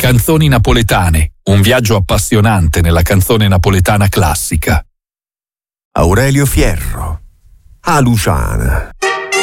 Canzoni napoletane, un viaggio appassionante nella canzone napoletana classica. Aurelio Fierro, a Luciana.